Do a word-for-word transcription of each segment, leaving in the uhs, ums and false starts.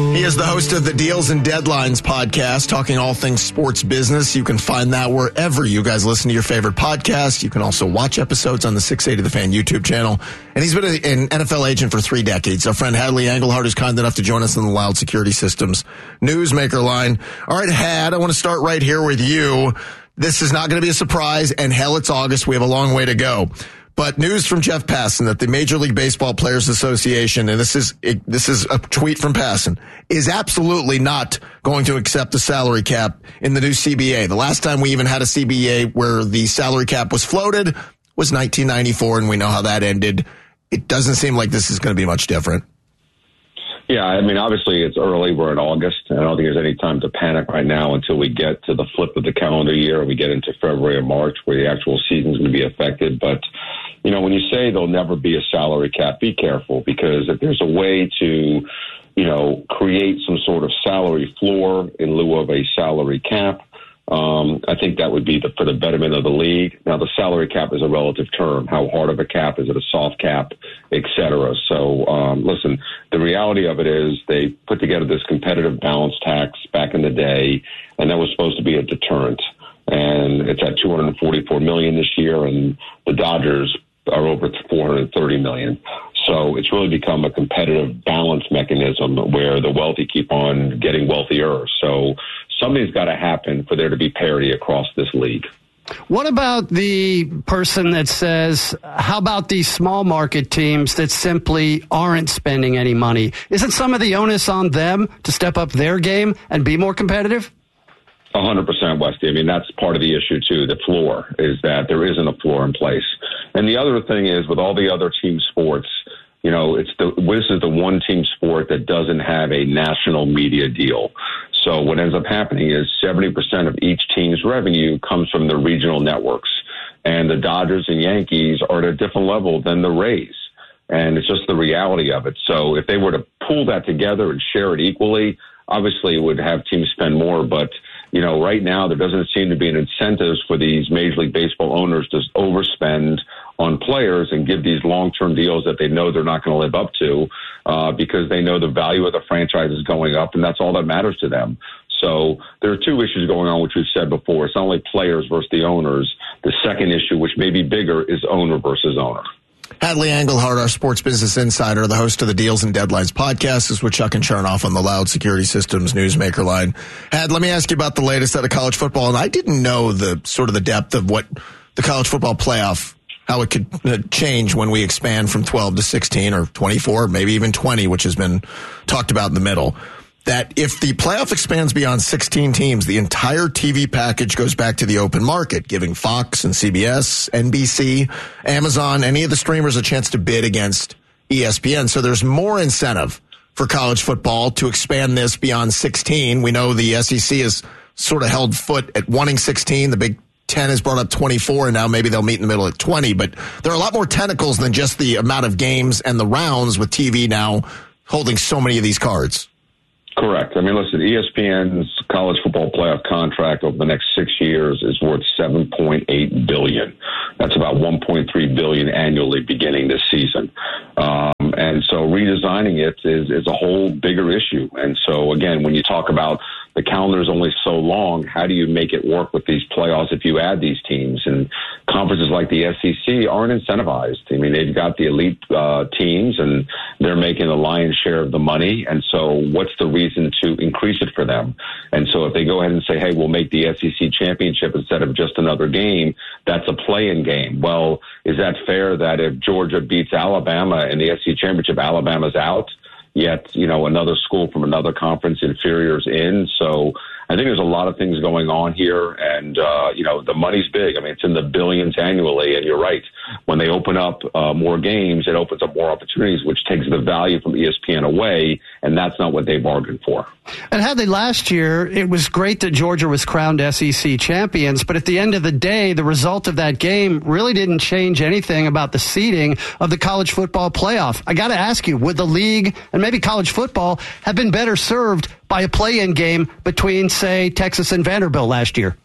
He is the host of the Deals and Deadlines podcast, talking all things sports business. You can find that wherever you guys listen to your favorite podcast. You can also watch episodes on the six eighty The Fan YouTube channel. And he's been an N F L agent for three decades. Our friend Hadley Engelhardt is kind enough to join us on the Loud Security Systems Newsmaker line. All right, Had, I want to start right here with you. This is not going to be a surprise, and hell, it's August. We have a long way to go. But news from Jeff Passan that the Major League Baseball Players Association, and this is it, this is a tweet from Passan, is absolutely not going to accept the salary cap in the new C B A. The last time we even had a C B A where the salary cap was floated was nineteen ninety-four, and we know how that ended. It doesn't seem like this is going to be much different. Yeah, I mean, obviously it's early. We're in August. I don't think there's any time to panic right now until we get to the flip of the calendar year and we get into February or March where the actual season is going to be affected. But, you know, when you say there'll never be a salary cap, be careful, because if there's a way to, you know, create some sort of salary floor in lieu of a salary cap, Um, I think that would be the, for the betterment of the league. Now, the salary cap is a relative term. How hard of a cap? Is it a soft cap, et cetera? So, um, listen, the reality of it is they put together this competitive balance tax back in the day, and that was supposed to be a deterrent. And it's at two hundred forty-four million dollars this year, and the Dodgers are over four hundred thirty million dollars. So it's really become a competitive balance mechanism where the wealthy keep on getting wealthier. So something's got to happen for there to be parity across this league. What about the person that says, how about these small market teams that simply aren't spending any money? Isn't some of the onus on them to step up their game and be more competitive? A hundred percent, Westy. I mean, that's part of the issue, too. The floor is that there isn't a floor in place. And the other thing is, with all the other team sports, you know, it's the this is the one team sport that doesn't have a national media deal. So what ends up happening is seventy percent of each team's revenue comes from the regional networks. And the Dodgers and Yankees are at a different level than the Rays. And it's just the reality of it. So if they were to pull that together and share it equally, obviously it would have teams spend more. But, you know, right now there doesn't seem to be an incentive for these Major League Baseball owners to overspend on players and give these long-term deals that they know they're not going to live up to uh, because they know the value of the franchise is going up, and that's all that matters to them. So there are two issues going on, which we've said before. It's not only players versus the owners. The second issue, which may be bigger, is owner versus owner. Hadley Engelhardt, our sports business insider, the host of the Deals and Deadlines podcast, is with Chuck and Chernoff on the Loud Security Systems Newsmaker line. Had, let me ask you about the latest out of college football. And I didn't know the sort of the depth of what the college football playoff, how it could change when we expand from twelve to sixteen or twenty-four, maybe even twenty, which has been talked about in the middle. That if the playoff expands beyond sixteen teams, the entire T V package goes back to the open market, giving Fox and C B S, N B C, Amazon, any of the streamers a chance to bid against E S P N. So there's more incentive for college football to expand this beyond sixteen. We know the S E C has sort of held foot at wanting sixteen. The Big Ten has brought up twenty-four, and now maybe they'll meet in the middle at twenty. But there are a lot more tentacles than just the amount of games and the rounds, with T V now holding so many of these cards. Correct. I mean, listen, E S P N's college football playoff contract over the next six years is worth seven point eight billion dollars. That's about one point three billion dollars annually beginning this season. Um, and so redesigning it is, is a whole bigger issue. And so, again, when you talk about the calendar is only so long, how do you make it work with these playoffs if you add these teams? And conferences like the S E C aren't incentivized. I mean, they've got the elite uh, teams, and they're making the lion's share of the money. And so what's the reason to increase it for them? And so if they go ahead and say, hey, we'll make the S E C championship instead of just another game, that's a play-in game. Well, is that fair that if Georgia beats Alabama in the S E C championship, Alabama's out? Yet, you know, another school from another conference inferior's in. So I think there's a lot of things going on here. And, uh, you know, the money's big. I mean, it's in the billions annually. And you're right. When they open up uh, more games, it opens up more opportunities, which takes the value from E S P N away. And that's not what they bargained for. And had they last year, it was great that Georgia was crowned S E C champions. But at the end of the day, the result of that game really didn't change anything about the seeding of the college football playoff. I got to ask you, would the league and maybe college football have been better served by a play-in game between, say, Texas and Vanderbilt last year?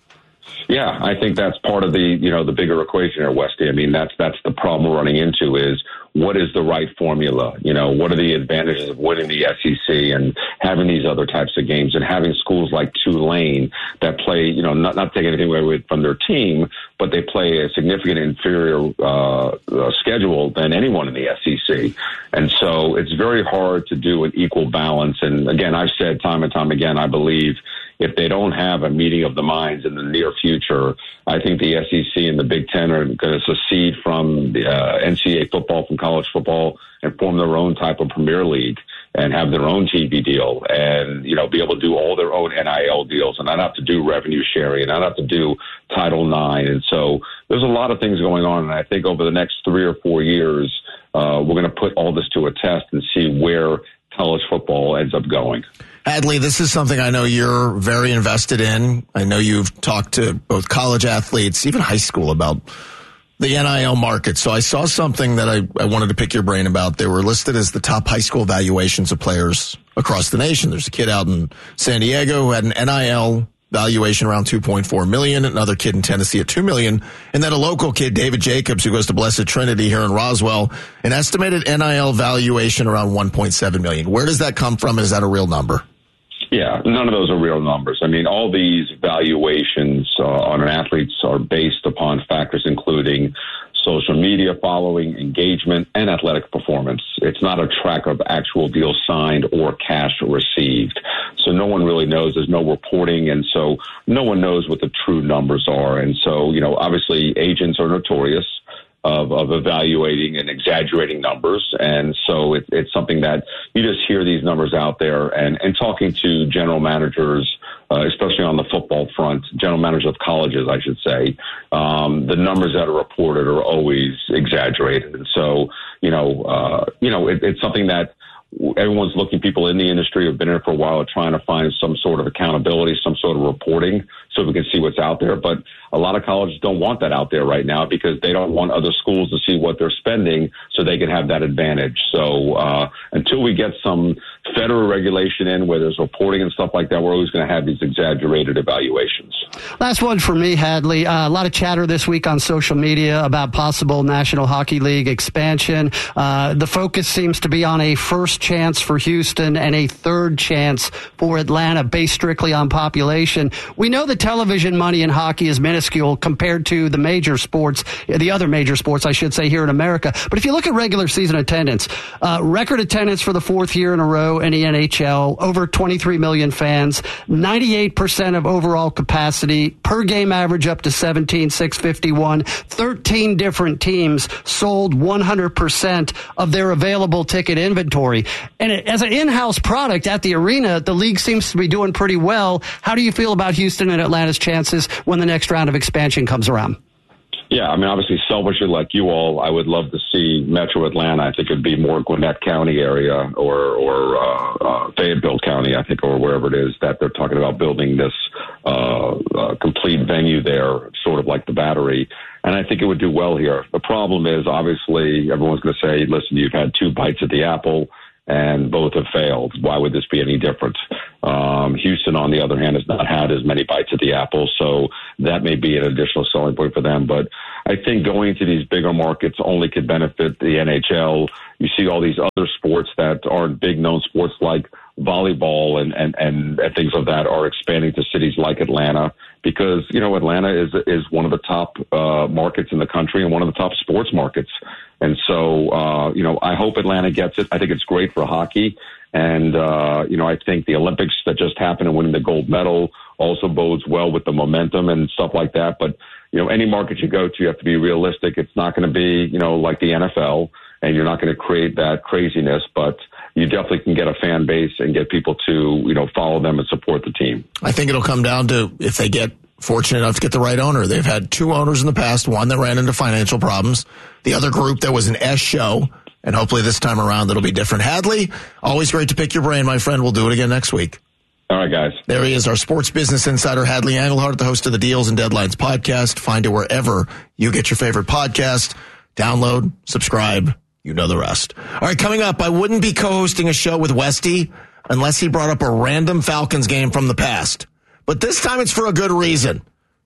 Yeah, I think that's part of the, you know, the bigger equation here, Westy. I mean, that's that's the problem we're running into is what is the right formula? You know, what are the advantages of winning the S E C and having these other types of games and having schools like Tulane that play, you know, not, not taking anything away from their team, but they play a significant inferior uh, uh, schedule than anyone in the S E C. And so it's very hard to do an equal balance. And again, I've said time and time again, I believe if they don't have a meeting of the minds in the near future, I think the S E C and the Big Ten are going to secede from the uh, N C double A football, from college football, and form their own type of Premier League and have their own T V deal and, you know, be able to do all their own N I L deals and not have to do revenue sharing and not have to do Title nine. And so there's a lot of things going on. And I think over the next three or four years, uh, we're going to put all this to a test and see where college football ends up going. Hadley, this is something I know you're very invested in. I know you've talked to both college athletes, even high school, about the N I L market. So I saw something that I, I wanted to pick your brain about. They were listed as the top high school valuations of players across the nation. There's a kid out in San Diego who had an N I L valuation around two point four million dollars, another kid in Tennessee at two million dollars, and then a local kid, David Jacobs, who goes to Blessed Trinity here in Roswell, an estimated N I L valuation around one point seven million dollars. Where does that come from? Is that a real number? Yeah, none of those are real numbers. I mean, all these valuations uh, on an athletes are based upon factors including social media following, engagement, and athletic performance. It's not a track of actual deals signed or cash received. So no one really knows. There's no reporting, and so no one knows what the true numbers are. And so, you know, obviously agents are notorious Of, of evaluating and exaggerating numbers. And so it, it's something that you just hear these numbers out there and, and talking to general managers, uh, especially on the football front, general managers of colleges, I should say, um, the numbers that are reported are always exaggerated. And so, you know, uh, you know, it, it's something that everyone's looking, people in the industry who've been in it for a while are trying to find some sort of accountability, some sort of reporting so we can see what's out there. But a lot of colleges don't want that out there right now because they don't want other schools to see what they're spending so they can have that advantage. So uh, until we get some federal regulation in where there's reporting and stuff like that, we're always going to have these exaggerated evaluations. Last one for me, Hadley. Uh, a lot of chatter this week on social media about possible National Hockey League expansion. Uh, the focus seems to be on a first chance for Houston and a third chance for Atlanta based strictly on population. We know the television money in hockey is minuscule compared to the major sports, the other major sports, I should say, here in America. But if you look at regular season attendance, uh, record attendance for the fourth year in a row in the N H L, over twenty-three million fans, ninety-eight percent of overall capacity, per game average up to seventeen six fifty-one, thirteen different teams sold one hundred percent of their available ticket inventory. And it, as an in-house product at the arena, the league seems to be doing pretty well. How do you feel about Houston and Atlanta's chances when the next round of expansion comes around? Yeah, I mean, obviously, selfishly, like you all, I would love to see Metro Atlanta. I think it'd be more Gwinnett County area or or uh, uh, Fayetteville County, I think, or wherever it is that they're talking about building this uh, uh, complete venue there, sort of like the Battery. And I think it would do well here. The problem is, obviously, everyone's going to say, listen, you've had two bites at the apple, and both have failed. Why would this be any different? Um, Houston, on the other hand, has not had as many bites at the apple, so that may be an additional selling point for them. But I think going to these bigger markets only could benefit the N H L. You see all these other sports that aren't big-known sports like volleyball and, and, and, and things of that are expanding to cities like Atlanta because, you know, Atlanta is is one of the top uh, markets in the country and one of the top sports markets. And so, uh, you know, I hope Atlanta gets it. I think it's great for hockey. And, uh, you know, I think the Olympics that just happened and winning the gold medal also bodes well with the momentum and stuff like that. But, you know, any market you go to, you have to be realistic. It's not going to be, you know, like the N F L, and you're not going to create that craziness. But you definitely can get a fan base and get people to, you know, follow them and support the team. I think it'll come down to if they get fortunate enough to get the right owner. They've had two owners in the past, one that ran into financial problems, the other group that was an S show, and hopefully this time around it'll be different. Hadley, always great to pick your brain, my friend. We'll do it again next week. All right, guys. There he is, our sports business insider, Hadley Engelhardt, the host of the Deals and Deadlines podcast. Find it wherever you get your favorite podcast. Download, subscribe. You know the rest. All right, coming up, I wouldn't be co-hosting a show with Westy unless he brought up a random Falcons game from the past. But this time it's for a good reason.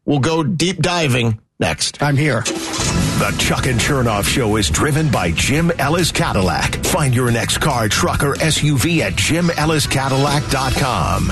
We'll go deep diving next. I'm here. The Chuck and Chernoff Show is driven by Jim Ellis Cadillac. Find your next car, truck, or S U V at jim ellis cadillac dot com.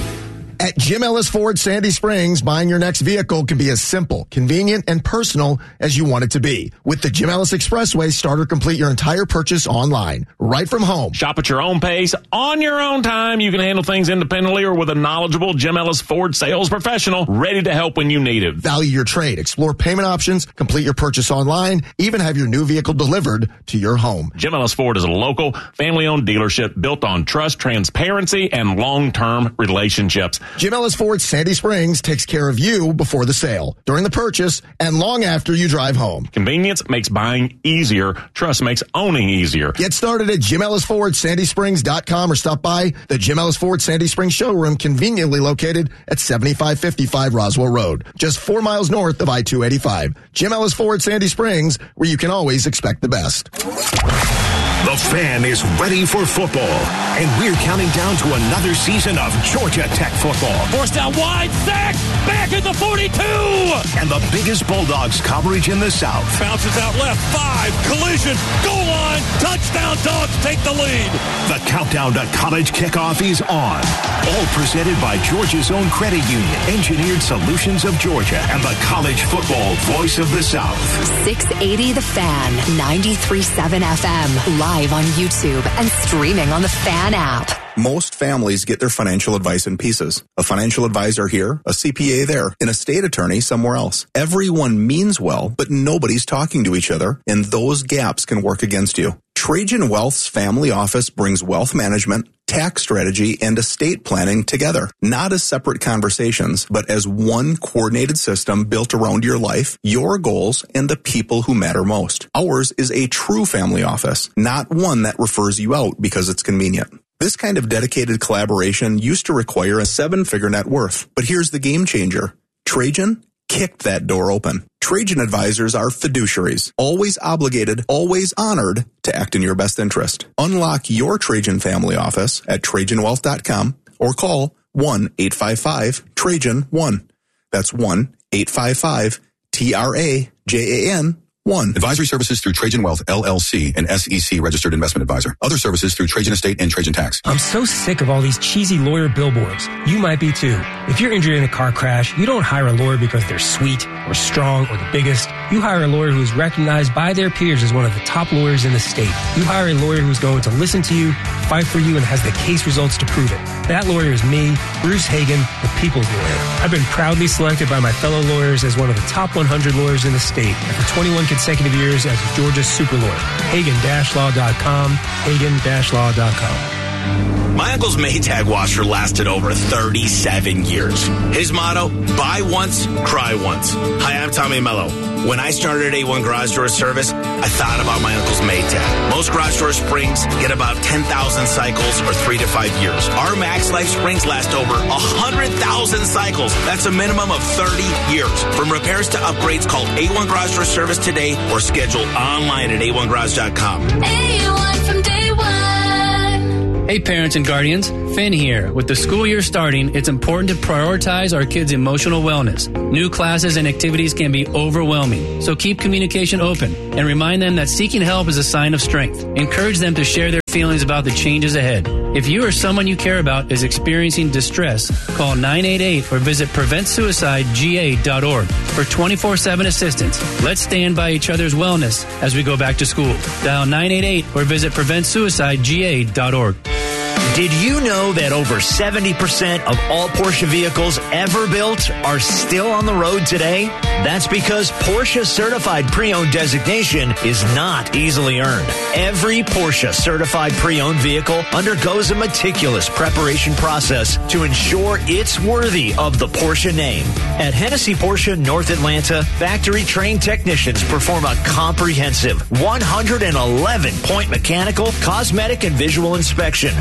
At Jim Ellis Ford Sandy Springs, buying your next vehicle can be as simple, convenient, and personal as you want it to be. With the Jim Ellis Expressway, start or complete your entire purchase online, right from home. Shop at your own pace, on your own time. You can handle things independently or with a knowledgeable Jim Ellis Ford sales professional ready to help when you need it. Value your trade, explore payment options, complete your purchase online, even have your new vehicle delivered to your home. Jim Ellis Ford is a local, family-owned dealership built on trust, transparency, and long-term relationships. Jim Ellis Ford Sandy Springs takes care of you before the sale, during the purchase, and long after you drive home. Convenience makes buying easier. Trust makes owning easier. Get started at Jim Ellis Ford Sandy Springs dot com or stop by the Jim Ellis Ford Sandy Springs showroom, conveniently located at seventy-five fifty-five Roswell Road, just four miles north of I two eighty-five. Jim Ellis Ford Sandy Springs, where you can always expect the best. The Fan is ready for football, and we're counting down to another season of Georgia Tech football. Forced out wide, sack, back at the forty-two! And the biggest Bulldogs coverage in the South. Bounces out left, five, collision, goal line, touchdown, Dogs take the lead. The countdown to college kickoff is on. All presented by Georgia's own credit union, Engineered Solutions of Georgia, and the college football voice of the South. six eighty The Fan, ninety-three point seven F M, live on YouTube and streaming on the Fan app. Most families get their financial advice in pieces. A financial advisor here, a C P A there, and a state attorney somewhere else. Everyone means well, but nobody's talking to each other, and those gaps can work against you. Trajan Wealth's family office brings wealth management, tax strategy, and estate planning together, not as separate conversations, but as one coordinated system built around your life, your goals, and the people who matter most. Ours is a true family office, not one that refers you out because it's convenient. This kind of dedicated collaboration used to require a seven-figure net worth, but here's the game changer. Trajan kicked that door open. Trajan advisors are fiduciaries, always obligated, always honored to act in your best interest. Unlock your Trajan family office at trajan wealth dot com or call one eight five five Trajan one. That's one eight five five T R A J A N one. Advisory services through Trajan Wealth, L L C, an S E C registered investment advisor. Other services through Trajan Estate and Trajan Tax. I'm so sick of all these cheesy lawyer billboards. You might be too. If you're injured in a car crash, you don't hire a lawyer because they're sweet or strong or the biggest. You hire a lawyer who is recognized by their peers as one of the top lawyers in the state. You hire a lawyer who's going to listen to you, fight for you, and has the case results to prove it. That lawyer is me, Bruce Hagan, the people's lawyer. I've been proudly selected by my fellow lawyers as one of the top one hundred lawyers in the state, and for twenty-one consecutive years as Georgia's super lawyer. Hagan Law dot com, Hagan Law dot com. My uncle's Maytag washer lasted over thirty-seven years. His motto, buy once, cry once. Hi, I'm Tommy Mello. When I started A one Garage Door Service, I thought about my uncle's Maytag. Most garage door springs get about ten thousand cycles or three to five years. Our Max Life springs last over one hundred thousand cycles. That's a minimum of thirty years. From repairs to upgrades, call A one Garage Door Service today or schedule online at A one garage dot com. A one from day one. Hey parents and guardians, Finn here. With the school year starting, it's important to prioritize our kids' emotional wellness. New classes and activities can be overwhelming, so keep communication open and remind them that seeking help is a sign of strength. Encourage them to share their feelings about the changes ahead. If you or someone you care about is experiencing distress, call nine eight eight or visit prevent suicide G A dot org for twenty-four seven assistance. Let's stand by each other's wellness as we go back to school. Dial nine eight eight or visit prevent suicide G A dot org. Did you know that over seventy percent of all Porsche vehicles ever built are still on the road today? That's because Porsche Certified Pre-Owned designation is not easily earned. Every Porsche Certified Pre-Owned vehicle undergoes a meticulous preparation process to ensure it's worthy of the Porsche name. At Hennessy Porsche North Atlanta, factory-trained technicians perform a comprehensive one hundred eleven point mechanical, cosmetic, and visual inspection while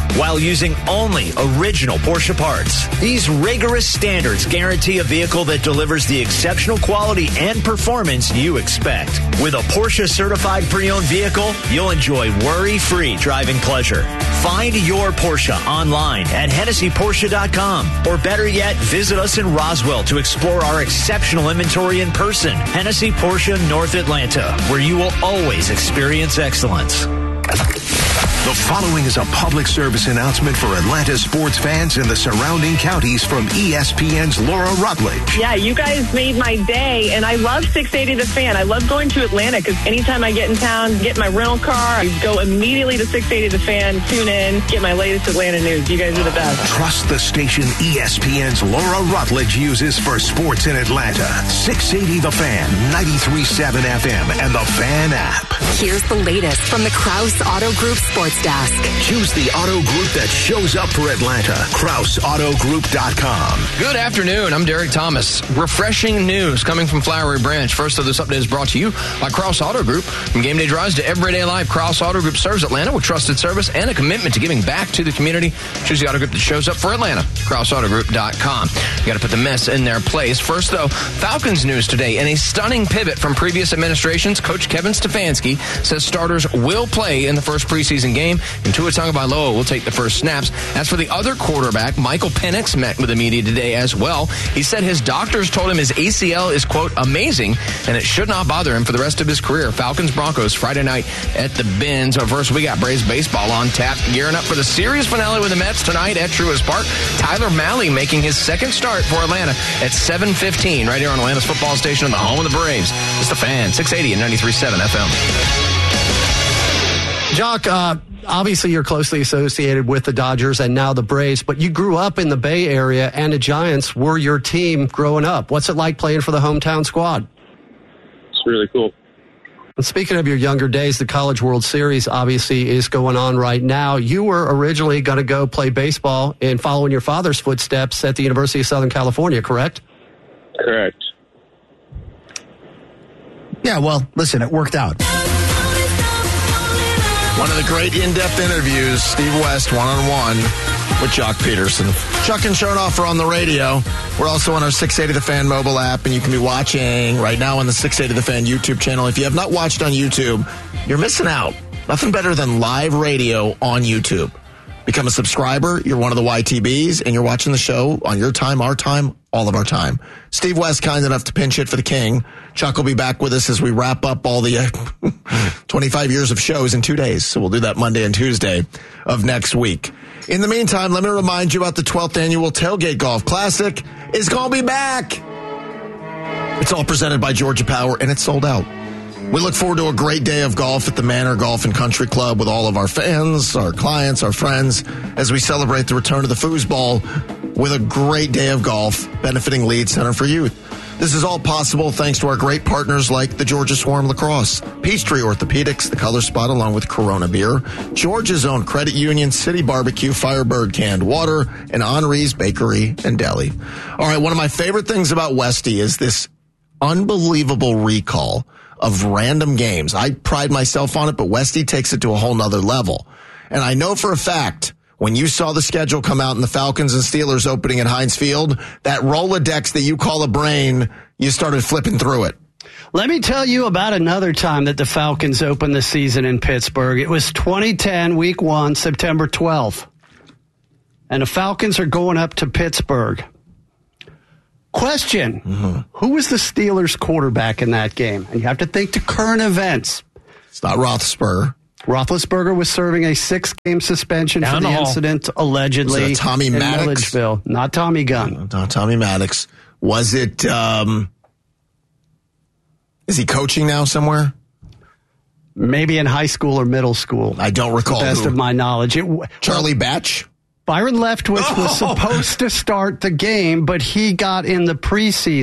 using only original Porsche parts. These rigorous standards guarantee a vehicle that delivers the exceptional quality and performance you expect. With a Porsche certified pre-owned vehicle, you'll enjoy worry-free driving pleasure. Find your Porsche online at Hennessy Porsche dot com, or better yet, visit us in Roswell to explore our exceptional inventory in person. Hennessy Porsche North Atlanta, where you will always experience excellence. The following is a public service announcement for Atlanta sports fans and the surrounding counties from E S P N's Laura Rutledge. Yeah, you guys made my day, and I love six eighty The Fan. I love going to Atlanta because anytime I get in town, get my rental car, I go immediately to six eighty The Fan, tune in, get my latest Atlanta news. You guys are the best. Trust the station E S P N's Laura Rutledge uses for sports in Atlanta. six eighty The Fan, ninety-three point seven F M, and the Fan app. Here's the latest from the Krause Auto Group Sports Desk. Choose the auto group that shows up for Atlanta. Krause Auto Group dot com. Good afternoon. I'm Derek Thomas. Refreshing news coming from Flowery Branch. First of this update is brought to you by Krause Auto Group. From game day drives to everyday life, Krause Auto Group serves Atlanta with trusted service and a commitment to giving back to the community. Choose the auto group that shows up for Atlanta. Krause Auto Group dot com. You got to put the mess in their place. First, though, Falcons news today. In a stunning pivot from previous administrations, Coach Kevin Stefanski says starters will play in the first preseason game, and Tua Tagovailoa will take the first snaps. As for the other quarterback, Michael Penix met with the media today as well. He said his doctors told him his A C L is, quote, amazing, and it should not bother him for the rest of his career. Falcons Broncos Friday night at the Benz. So first, we got Braves baseball on tap, gearing up for the series finale with the Mets tonight at Truist Park. Tyler Mahle making his second start for Atlanta at seven fifteen right here on Atlanta's football station, the home of the Braves. It's the Fan, six eighty and ninety-three point seven F M. Jock, uh, obviously you're closely associated with the Dodgers and now the Braves, but you grew up in the Bay Area and the Giants were your team growing up. What's it like playing for the hometown squad? It's really cool. And speaking of your younger days, the College World Series obviously is going on right now. You were originally going to go play baseball and follow in your father's footsteps at the University of Southern California, correct? Correct. Yeah, well, listen, it worked out. One of the great in-depth interviews, Steve West, one-on-one with Jock Peterson. Chuck and Chernoff are on the radio. We're also on our six eighty The Fan mobile app, and you can be watching right now on the six eighty The Fan YouTube channel. If you have not watched on YouTube, you're missing out. Nothing better than live radio on YouTube. Become a subscriber. You're one of the Y T Bs, and you're watching the show on your time, our time, all of our time. Steve West, kind enough to pinch hit for the King. Chuck will be back with us as we wrap up all the uh, twenty-five years of shows in two days. So we'll do that Monday and Tuesday of next week. In the meantime, let me remind you about the twelfth Annual Tailgate Golf Classic. It's going to be back. It's all presented by Georgia Power, and it's sold out. We look forward to a great day of golf at the Manor Golf and Country Club with all of our fans, our clients, our friends, as we celebrate the return of the foosball with a great day of golf benefiting Lead Center for Youth. This is all possible thanks to our great partners like the Georgia Swarm Lacrosse, Peachtree Orthopedics, the Color Spot, along with Corona Beer, Georgia's Own Credit Union, City Barbecue, Firebird Canned Water, and Henri's Bakery and Deli. All right, one of my favorite things about Westy is this unbelievable recall of random games. I pride myself on it, but Westy takes it to a whole nother level. And I know for a fact, when you saw the schedule come out and the Falcons and Steelers opening at Heinz Field, that Rolodex that you call a brain, you started flipping through it. Let me tell you about another time that the Falcons opened the season in Pittsburgh. It was twenty ten, week one, September twelfth. And the Falcons are going up to Pittsburgh. Question, mm-hmm. Who was the Steelers quarterback in that game? And you have to think to current events. It's not Roethlisberger. Roethlisberger was serving a six-game suspension Down for the incident, allegedly, was it Tommy in Maddox? Milledgeville. Not Tommy Gunn. Not Tommy Maddox. Was it, um, is he coaching now somewhere? Maybe in high school or middle school. I don't recall. To the best who. of my knowledge. It, Charlie Batch? Byron Leftwich oh. was supposed to start the game, but he got in the preseason.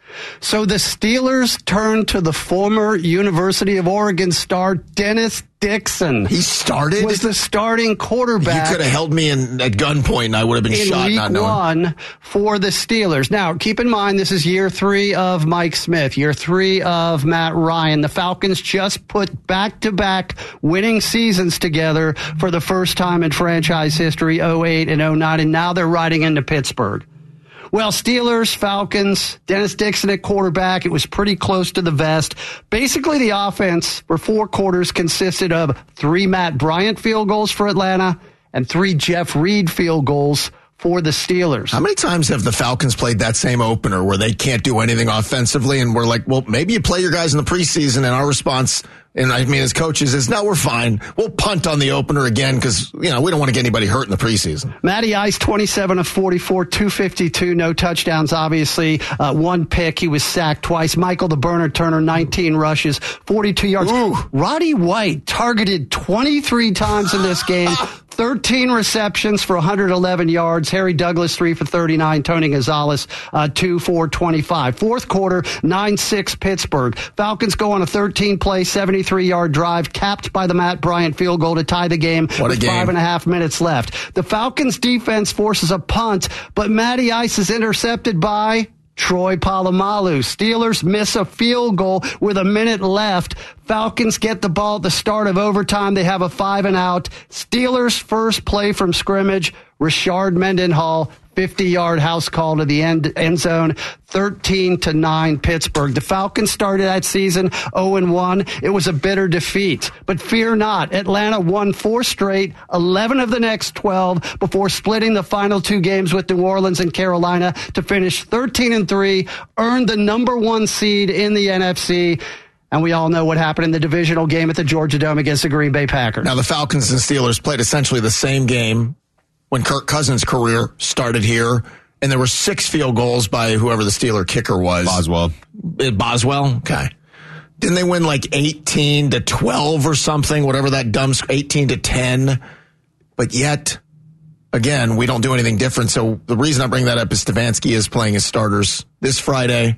So the Steelers turned to the former University of Oregon star Dennis Dixon. He started? Was the starting quarterback. You could have held me in at gunpoint and I would have been in shot week not knowing. one for the Steelers. Now, keep in mind, this is year three of Mike Smith, year three of Matt Ryan. The Falcons just put back-to-back winning seasons together for the first time in franchise history, oh eight and oh nine, and now they're riding into Pittsburgh. Well, Steelers, Falcons, Dennis Dixon at quarterback. It was pretty close to the vest. Basically, the offense for four quarters consisted of three Matt Bryant field goals for Atlanta and three Jeff Reed field goals for the Steelers. How many times have the Falcons played that same opener where they can't do anything offensively and we're like, well, maybe you play your guys in the preseason, and our response, and I mean as coaches, is no, we're fine. We'll punt on the opener again because, you know, we don't want to get anybody hurt in the preseason. Matty Ice, twenty-seven of forty-four, two fifty-two, no touchdowns, obviously. Uh, one pick. He was sacked twice. Michael the Burner Turner, nineteen rushes, forty-two yards. Ooh. Roddy White targeted twenty-three times in this game. thirteen receptions for one hundred eleven yards. Harry Douglas, three for thirty-nine. Tony Gonzalez, uh, two for twenty-five. Fourth quarter, nine six Pittsburgh. Falcons go on a thirteen-play, seventy-three-yard drive, capped by the Matt Bryant field goal to tie the game What a with game. five and a half minutes left. The Falcons defense forces a punt, but Matty Ice is intercepted by Troy Polamalu. Steelers miss a field goal with a minute left. Falcons get the ball at the start of overtime. They have a five and out. Steelers first play from scrimmage. Rashard Mendenhall, fifty-yard house call to the end, end zone, thirteen to nine Pittsburgh. The Falcons started that season oh and one. It was a bitter defeat. But fear not, Atlanta won four straight, eleven of the next twelve, before splitting the final two games with New Orleans and Carolina to finish thirteen and three, earned the number one seed in the N F C. And we all know what happened in the divisional game at the Georgia Dome against the Green Bay Packers. Now, the Falcons and Steelers played essentially the same game when Kirk Cousins' career started here, and there were six field goals by whoever the Steeler kicker was. Boswell. Uh, Boswell? Okay. Didn't they win like eighteen to twelve or something, whatever that dumb, eighteen to ten? But yet, again, we don't do anything different. So the reason I bring that up is Stefanski is playing his starters this Friday.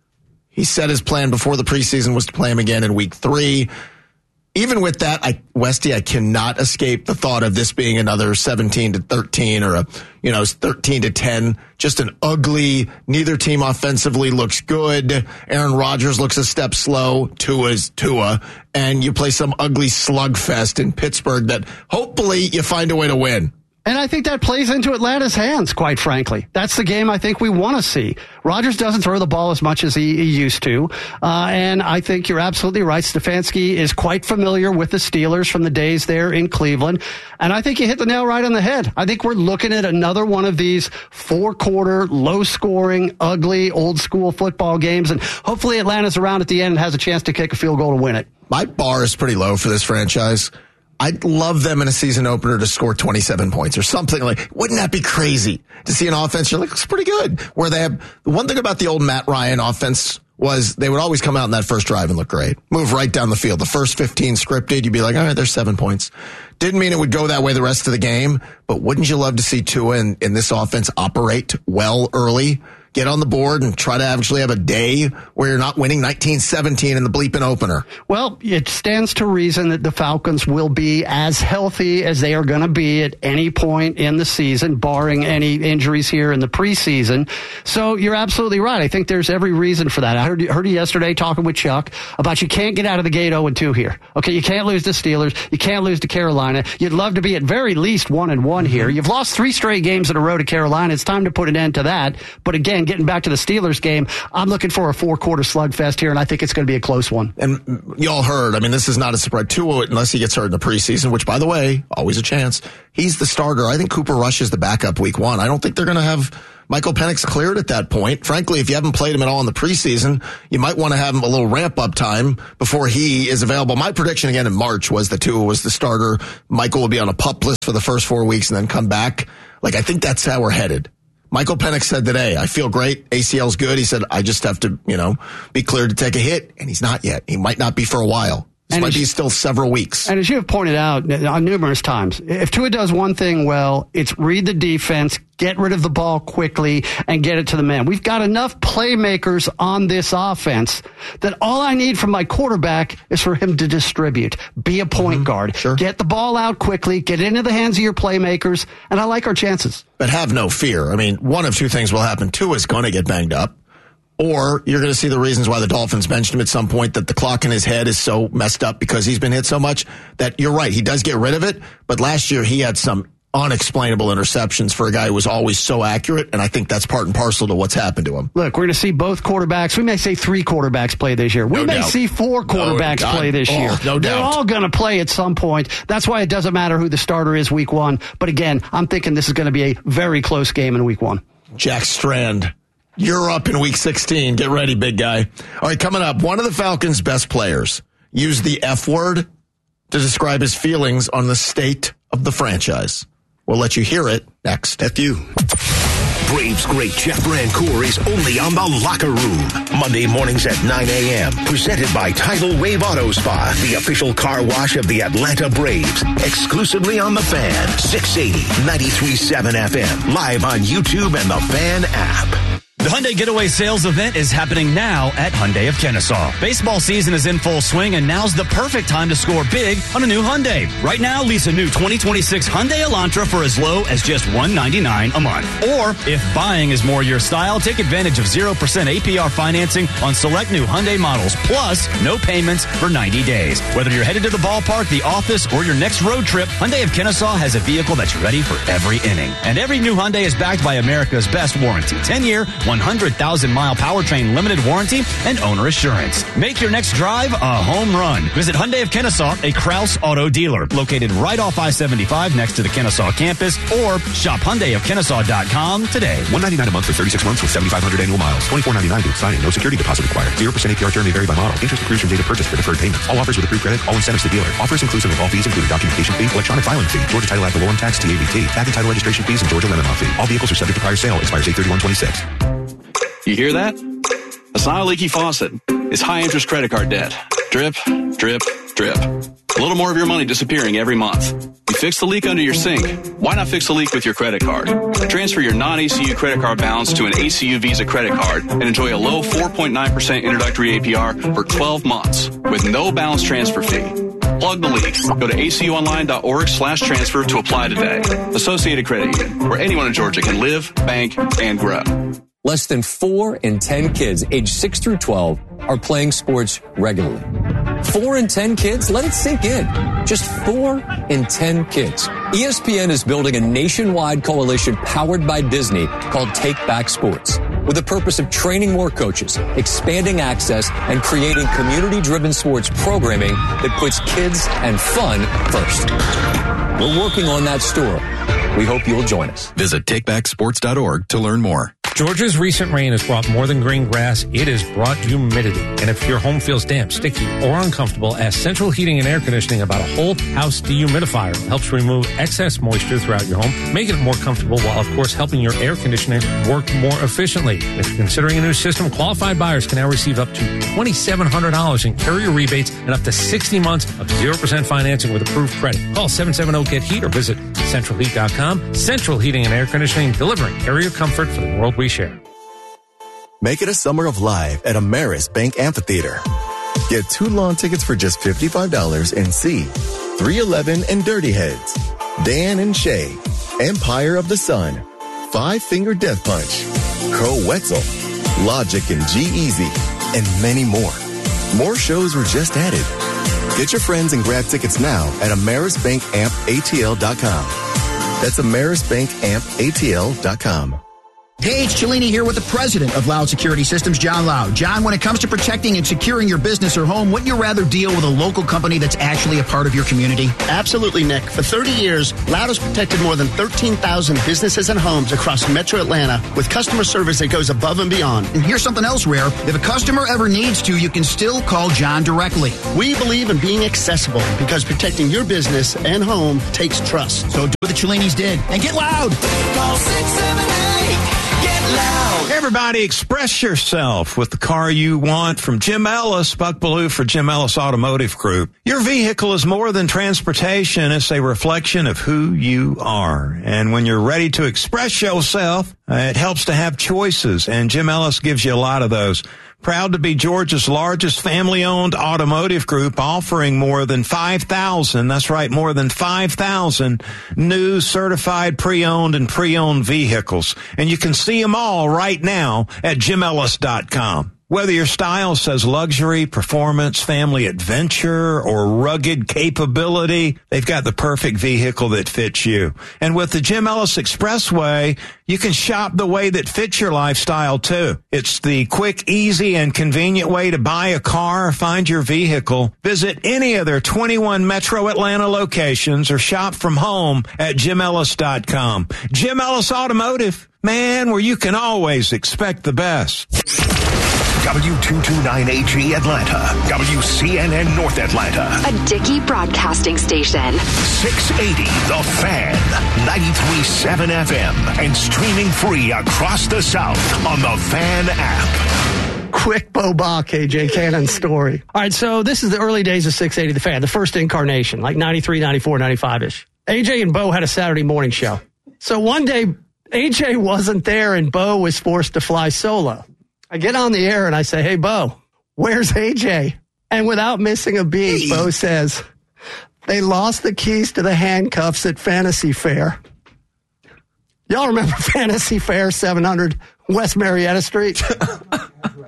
He said his plan before the preseason was to play him again in week three. Even with that, I, Westy, I cannot escape the thought of this being another seventeen to thirteen or a, you know, thirteen to ten. Just an ugly, neither team offensively looks good. Aaron Rodgers looks a step slow. Tua's Tua. And you play some ugly slugfest in Pittsburgh that hopefully you find a way to win. And I think that plays into Atlanta's hands, quite frankly. That's the game I think we want to see. Rodgers doesn't throw the ball as much as he, he used to. Uh, and I think you're absolutely right. Stefanski is quite familiar with the Steelers from the days there in Cleveland. And I think you hit the nail right on the head. I think we're looking at another one of these four-quarter, low-scoring, ugly, old-school football games. And hopefully Atlanta's around at the end and has a chance to kick a field goal to win it. My bar is pretty low for this franchise. I'd love them in a season opener to score twenty-seven points or something like. Wouldn't that be crazy to see an offense? You're like, it's pretty good. Where they have the one thing about the old Matt Ryan offense was they would always come out in that first drive and look great, move right down the field. The first fifteen scripted, you'd be like, all right, there's seven points. Didn't mean it would go that way the rest of the game, but wouldn't you love to see Tua in, in this offense operate well early? Get on the board and try to actually have a day where you're not winning nineteen seventeen in the bleeping opener. Well, it stands to reason that the Falcons will be as healthy as they are going to be at any point in the season, barring any injuries here in the preseason. So you're absolutely right. I think there's every reason for that. I heard, heard you yesterday talking with Chuck about you can't get out of the gate oh and two here. Okay, you can't lose to Steelers. You can't lose to Carolina. You'd love to be at very least one and one here. You've lost three straight games in a row to Carolina. It's time to put an end to that. But again, getting back to the Steelers game, I'm looking for a four-quarter slugfest here, and I think it's going to be a close one. And y'all heard, I mean, this is not a surprise. Tua, unless he gets hurt in the preseason, which, by the way, always a chance, he's the starter. I think Cooper Rush is the backup week one. I don't think they're going to have Michael Penix cleared at that point. Frankly, if you haven't played him at all in the preseason, you might want to have him a little ramp-up time before he is available. My prediction, again, in March was that Tua was the starter. Michael will be on a PUP list for the first four weeks and then come back. Like, I think that's how we're headed. Michael Penix said today, I feel great. A C L's good. He said, I just have to, you know, be cleared to take a hit. And he's not yet. He might not be for a while. This And might as- be still several weeks. And as you have pointed out on numerous times, if Tua does one thing well, it's read the defense, get rid of the ball quickly, and get it to the man. We've got enough playmakers on this offense that all I need from my quarterback is for him to distribute, be a point mm-hmm. guard, sure. get the ball out quickly, get it into the hands of your playmakers, and I like our chances. But have no fear. I mean, one of two things will happen. Tua is going to get banged up. Or you're going to see the reasons why the Dolphins benched him at some point, that the clock in his head is so messed up because he's been hit so much that you're right. He does get rid of it. But last year he had some unexplainable interceptions for a guy who was always so accurate. And I think that's part and parcel to what's happened to him. Look, we're going to see both quarterbacks. We may see three quarterbacks play this year. We No may doubt. see four quarterbacks No, play this oh, year. no They're doubt. all going to play at some point. That's why it doesn't matter who the starter is week one. But again, I'm thinking this is going to be a very close game in week one. Jack Strand, you're up in week sixteen. Get ready, big guy. All right, coming up, one of the Falcons' best players used the F word to describe his feelings on the state of the franchise. We'll let you hear it next. F you. Braves great Jeff Brancourt is only on the Locker Room. Monday mornings at nine a.m. Presented by Tidal Wave Auto Spa, the official car wash of the Atlanta Braves. Exclusively on The Fan, six eighty, ninety-three point seven F M. Live on YouTube and the Fan app. The Hyundai Getaway Sales Event is happening now at Hyundai of Kennesaw. Baseball season is in full swing, and now's the perfect time to score big on a new Hyundai. Right now, lease a new twenty twenty-six Hyundai Elantra for as low as just one hundred ninety-nine dollars a month. Or, if buying is more your style, take advantage of zero percent A P R financing on select new Hyundai models, plus no payments for ninety days. Whether you're headed to the ballpark, the office, or your next road trip, Hyundai of Kennesaw has a vehicle that's ready for every inning. And every new Hyundai is backed by America's best warranty. ten-year, one hundred thousand mile powertrain limited warranty and owner assurance. Make your next drive a home run. Visit Hyundai of Kennesaw, a Krause Auto dealer, located right off I seventy-five next to the Kennesaw campus, or shop Hyundai of Kennesaw dot com today. one hundred ninety-nine dollars a month for thirty-six months with seventy-five hundred annual miles. twenty-four ninety-nine due signing. No security deposit required. zero percent A P R term may vary by model. Interest accrues from date of purchase for deferred payments. All offers with approved credit. All incentives to dealer. Offers inclusive of all fees including documentation fee, electronic filing fee, Georgia Title Act loan tax, T A V T, tag and title registration fees, and Georgia lemon law fee. All vehicles are subject to prior sale. Expires eight thirty-one twenty-six. You hear that? It's not a leaky faucet. It's high-interest credit card debt. Drip, drip, drip. A little more of your money disappearing every month. You fix the leak under your sink. Why not fix the leak with your credit card? Transfer your non-A C U credit card balance to an A C U Visa credit card and enjoy a low four point nine percent introductory A P R for twelve months with no balance transfer fee. Plug the leaks. Go to acuonline.org slash transfer to apply today. Associated Credit Union, where anyone in Georgia can live, bank, and grow. Less than four in ten kids aged six through twelve are playing sports regularly. Four in ten kids? Let it sink in. Just four in ten kids. E S P N is building a nationwide coalition powered by Disney called Take Back Sports, with the purpose of training more coaches, expanding access, and creating community-driven sports programming that puts kids and fun first. We're working on that story. We hope you'll join us. Visit take back sports dot org to learn more. Georgia's recent rain has brought more than green grass. It has brought humidity. And if your home feels damp, sticky, or uncomfortable, ask Central Heating and Air Conditioning about a whole house dehumidifier. It helps remove excess moisture throughout your home, making it more comfortable while, of course, helping your air conditioning work more efficiently. If you're considering a new system, qualified buyers can now receive up to twenty-seven hundred dollars in carrier rebates and up to sixty months of zero percent financing with approved credit. Call seven seven zero get heat or visit central heat dot com. Central Heating and Air Conditioning, delivering carrier comfort for the world we share. Make it a summer of live at Ameris Bank Amphitheater. Get two lawn tickets for just fifty-five dollars and see three eleven and Dirty Heads, Dan and Shay, Empire of the Sun, Five Finger Death Punch, Crow Wetzel, Logic and G-Eazy, and many more. More shows were just added. Get your friends and grab tickets now at Ameris Bank Amp A T L dot com. That's Ameris Bank Amp A T L dot com. Hey, it's Cellini here with the president of Loud Security Systems, John Loud. John, when it comes to protecting and securing your business or home, wouldn't you rather deal with a local company that's actually a part of your community? Absolutely, Nick. For thirty years, Loud has protected more than thirteen thousand businesses and homes across Metro Atlanta with customer service that goes above and beyond. And here's something else rare. If a customer ever needs to, you can still call John directly. We believe in being accessible because protecting your business and home takes trust. So do what the Cellinis did and get loud. Call six seven eight, get loud. Hey, everybody. everybody express yourself with the car you want from Jim Ellis, Buck Ballou for Jim Ellis Automotive Group. Your vehicle is more than transportation. It's a reflection of who you are. And when you're ready to express yourself, uh, it helps to have choices. And Jim Ellis gives you a lot of those. Proud to be Georgia's largest family-owned automotive group, offering more than five thousand, that's right, more than five thousand new certified pre-owned and pre-owned vehicles. And you can see them all right now at jim ellis dot com. Whether your style says luxury, performance, family adventure, or rugged capability, they've got the perfect vehicle that fits you. And with the Jim Ellis Expressway, you can shop the way that fits your lifestyle, too. It's the quick, easy, and convenient way to buy a car or find your vehicle. Visit any of their twenty-one Metro Atlanta locations or shop from home at jim ellis dot com. Jim Ellis Automotive, man, where you can always expect the best. W two twenty-nine A G Atlanta, W C N N North Atlanta, A Dickey broadcasting station. six eighty The Fan, ninety-three point seven F M, and streaming free across the South on the Fan app. Quick Bo Bach, A J Cannon story. All right, so this is the early days of six eighty The Fan, the first incarnation, like ninety-three, ninety-four, ninety-five-ish. A J and Bo had a Saturday morning show. So one day, A J wasn't there and Bo was forced to fly solo. I get on the air and I say, hey, Bo, where's A J? And without missing a beat, Bo says, they lost the keys to the handcuffs at Fantasy Fair. Y'all remember Fantasy Fair, seven hundred West Marietta Street? I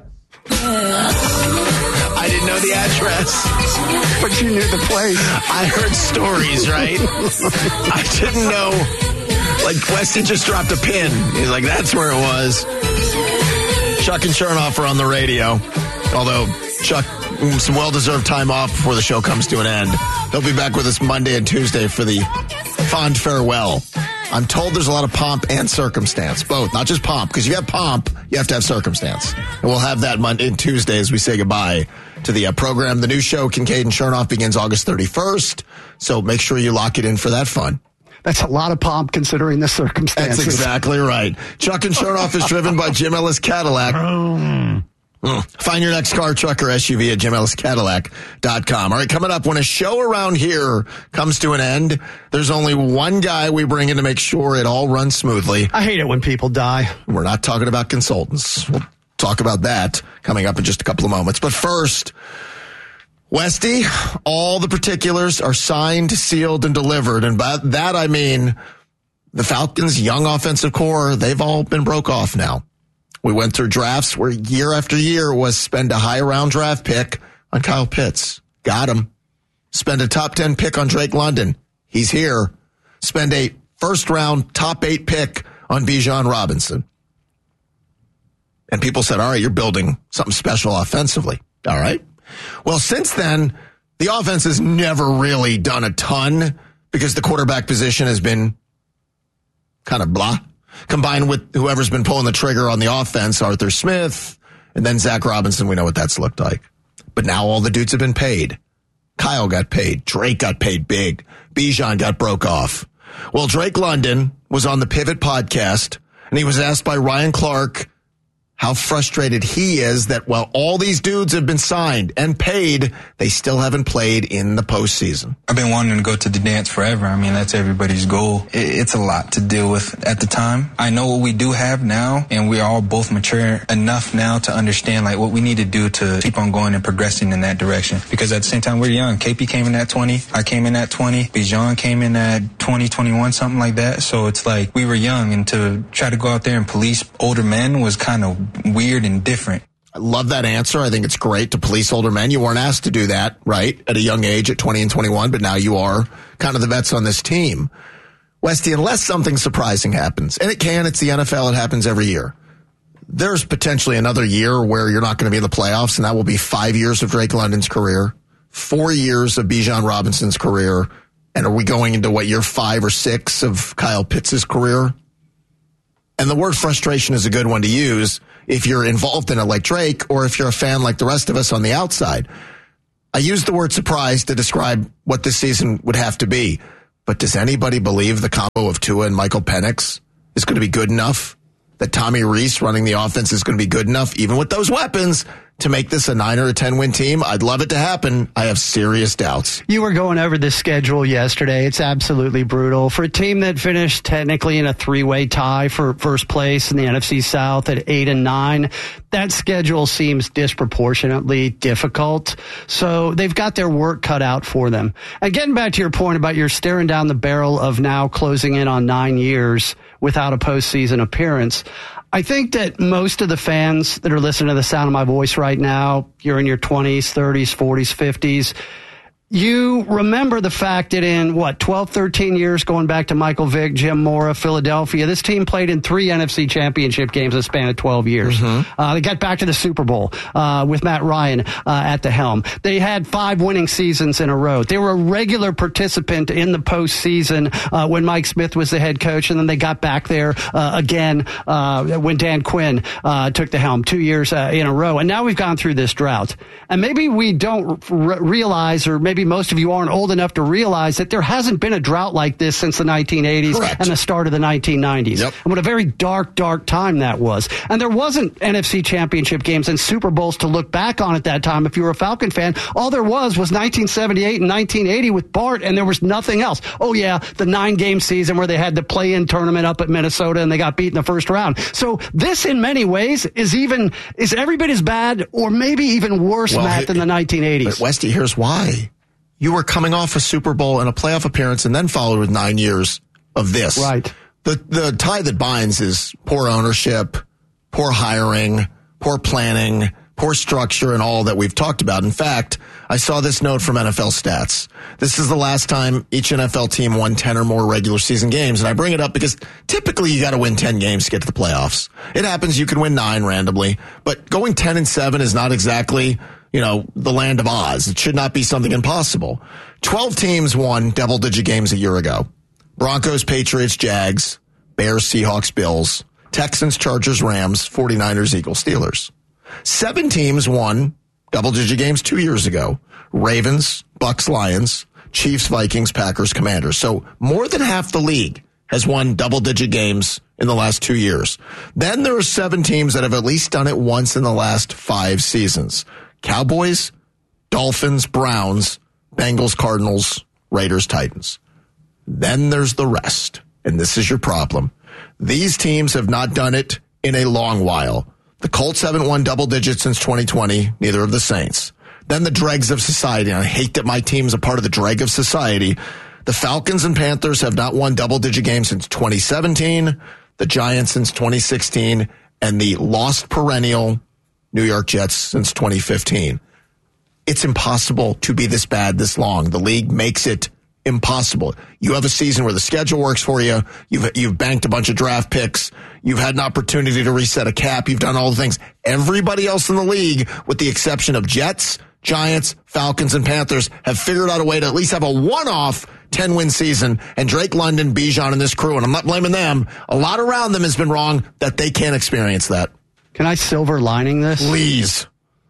didn't know the address. But you knew the place. I heard stories, right? I didn't know. Like, Westy just dropped a pin. He's like, that's where it was. Chuck and Chernoff are on the radio. Although, Chuck, some well-deserved time off before the show comes to an end. They'll be back with us Monday and Tuesday for the fond farewell. I'm told there's a lot of pomp and circumstance, both. Not just pomp, because you have pomp, you have to have circumstance. And we'll have that Monday and Tuesday as we say goodbye to the uh, program. The new show, Kincaid and Chernoff, begins August thirty-first, so make sure you lock it in for that fun. That's a lot of pomp considering the circumstances. That's exactly right. Chuck and Chernoff is driven by Jim Ellis Cadillac. Mm. Find your next car, truck, or S U V at jim ellis cadillac dot com. All right, coming up, when a show around here comes to an end, there's only one guy we bring in to make sure it all runs smoothly. I hate it when people die. We're not talking about consultants. We'll talk about that coming up in just a couple of moments. But first, Westy, all the particulars are signed, sealed, and delivered. And by that, I mean the Falcons' young offensive core, they've all been broke off now. We went through drafts where year after year was spend a high round draft pick on Kyle Pitts. Got him. Spend a top ten pick on Drake London. He's here. Spend a first round top eight pick on Bijan Robinson. And people said, all right, you're building something special offensively. All right. Well, since then, the offense has never really done a ton because the quarterback position has been kind of blah. Combined with whoever's been pulling the trigger on the offense, Arthur Smith, and then Zach Robinson, we know what that's looked like. But now all the dudes have been paid. Kyle got paid. Drake got paid big. Bijan got broke off. Well, Drake London was on the Pivot podcast, and he was asked by Ryan Clark how frustrated he is that while all these dudes have been signed and paid, they still haven't played in the postseason. I've been wanting to go to the dance forever. I mean, that's everybody's goal. It's a lot to deal with at the time. I know what we do have now, and we're all both mature enough now to understand like what we need to do to keep on going and progressing in that direction. Because at the same time, we're young. K P came in at twenty. I came in at twenty. Bijan came in at twenty, twenty-one, something like that. So it's like we were young, and to try to go out there and police older men was kind of weird and different. I love that answer. I think it's great to police older men. You weren't asked to do that, right, at a young age at twenty and twenty-one, but now you are kind of the vets on this team. Westy, unless something surprising happens, and it can, it's the N F L, it happens every year. There's potentially another year where you're not going to be in the playoffs, and that will be five years of Drake London's career, four years of Bijan Robinson's career, and are we going into what, year five or six of Kyle Pitts' career? And the word frustration is a good one to use if you're involved in it like Drake, or if you're a fan like the rest of us on the outside. I use the word surprise to describe what this season would have to be. But does anybody believe the combo of Tua and Michael Penix is going to be good enough that Tommy Rees running the offense is going to be good enough, even with those weapons, to make this a nine or a ten win team. I'd love it to happen. I have serious doubts. You were going over the schedule yesterday. It's absolutely brutal. For a team that finished technically in a three-way tie for first place in the N F C South at eight and nine, that schedule seems disproportionately difficult. So they've got their work cut out for them. And getting back to your point about you're staring down the barrel of now closing in on nine years without a postseason appearance, I think that most of the fans that are listening to the sound of my voice right now, you're in your twenties, thirties, forties, fifties, you remember the fact that in, what, twelve, thirteen years, going back to Michael Vick, Jim Mora, Philadelphia, this team played in three N F C championship games in a span of twelve years. Mm-hmm. Uh, they got back to the Super Bowl uh, with Matt Ryan uh, at the helm. They had five winning seasons in a row. They were a regular participant in the postseason uh, when Mike Smith was the head coach, and then they got back there uh, again uh, when Dan Quinn uh, took the helm two years uh, in a row. And now we've gone through this drought. And maybe we don't r- realize, or maybe most of you aren't old enough to realize that there hasn't been a drought like this since the nineteen eighties Correct. And the start of the nineteen nineties. Yep. And what a very dark, dark time that was. And there wasn't N F C championship games and Super Bowls to look back on at that time. If you were a Falcon fan, all there was was nineteen seventy-eight and nineteen eighty with Bart, and there was nothing else. Oh, yeah, the nine-game season where they had the play-in tournament up at Minnesota and they got beat in the first round. So this, in many ways, is even is every bit as bad or maybe even worse, well, Matt, than the nineteen eighties. But Westy, here's why. You were coming off a Super Bowl and a playoff appearance and then followed with nine years of this. Right. The the tie that binds is poor ownership, poor hiring, poor planning, poor structure, and all that we've talked about. In fact, I saw this note from N F L Stats. This is the last time each N F L team won ten or more regular season games. And I bring it up because typically you got to win ten games to get to the playoffs. It happens you can win nine randomly, but going ten and seven is not exactly, you know, the land of Oz. It should not be something impossible. twelve teams won double-digit games a year ago. Broncos, Patriots, Jags, Bears, Seahawks, Bills, Texans, Chargers, Rams, 49ers, Eagles, Steelers. Seven teams won double-digit games two years ago. Ravens, Bucks, Lions, Chiefs, Vikings, Packers, Commanders. So more than half the league has won double-digit games in the last two years. Then there are seven teams that have at least done it once in the last five seasons. Cowboys, Dolphins, Browns, Bengals, Cardinals, Raiders, Titans. Then there's the rest. And this is your problem. These teams have not done it in a long while. The Colts haven't won double digits since twenty twenty, neither have the Saints. Then the dregs of society, and I hate that my team's a part of the dreg of society. The Falcons and Panthers have not won double-digit games since twenty seventeen, the Giants since twenty sixteen, and the lost perennial New York Jets since twenty fifteen. It's impossible to be this bad this long. The league makes it impossible. You have a season where the schedule works for you. You've you've banked a bunch of draft picks. You've had an opportunity to reset a cap. You've done all the things. Everybody else in the league, with the exception of Jets, Giants, Falcons, and Panthers, have figured out a way to at least have a one-off ten-win season. And Drake London, Bijan, and this crew, and I'm not blaming them, a lot around them has been wrong that they can't experience that. Can I silver lining this? Please.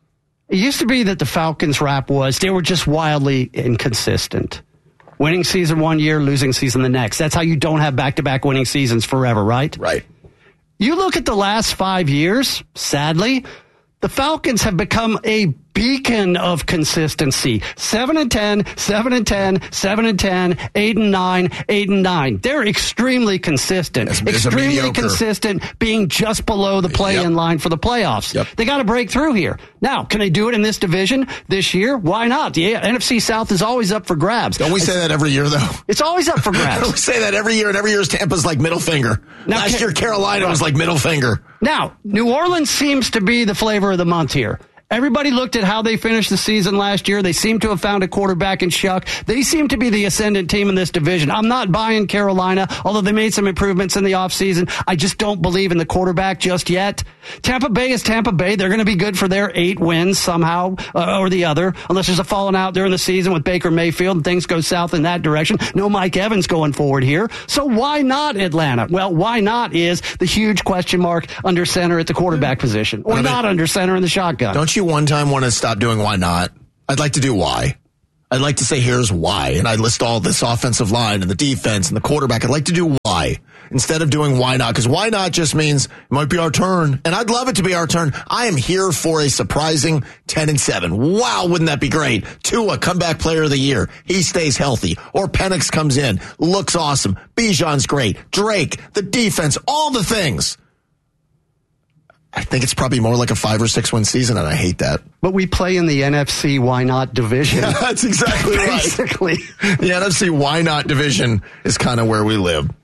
It used to be that the Falcons' rap was they were just wildly inconsistent. Winning season one year, losing season the next. That's how you don't have back-to-back winning seasons forever, right? Right. You look at the last five years, sadly, the Falcons have become a beacon of consistency. Seven and ten, seven and ten, seven and ten, eight and nine, eight and nine. They're extremely consistent. It's, it's extremely consistent, being just below the play-in yep. line for the playoffs. Yep. They got to break through here. Now, can they do it in this division this year? Why not? The N F C South is always up for grabs. Don't we say that every year, though? It's always up for grabs. We say that every year, and every year Tampa's like middle finger. Now, Last year, Carolina was like middle finger. Now, New Orleans seems to be the flavor of the month here. Everybody looked at how they finished the season last year. They seem to have found a quarterback in Shuck. They seem to be the ascendant team in this division. I'm not buying Carolina, although they made some improvements in the offseason. I just don't believe in the quarterback just yet. Tampa Bay is Tampa Bay. They're going to be good for their eight wins somehow uh, or the other, unless there's a falling out during the season with Baker Mayfield and things go south in that direction. No Mike Evans going forward here. So why not Atlanta? Well, why not is the huge question mark under center at the quarterback position, or not under center in the shotgun. Don't you one time want to stop doing why not? I'd like to do why. I'd like to say here's why, and I list all this offensive line and the defense and the quarterback. I'd like to do why. instead of doing why not, because why not just means it might be our turn, and I'd love it to be our turn. I am here for a surprising ten and seven. Wow, wouldn't that be great? Tua, comeback player of the year. He stays healthy. Or Penix comes in, looks awesome. Bijan's great. Drake, the defense, all the things. I think it's probably more like a five or six win season, and I hate that. But we play in the N F C why not division. Yeah, that's exactly right. Basically. The N F C why not division is kind of where we live.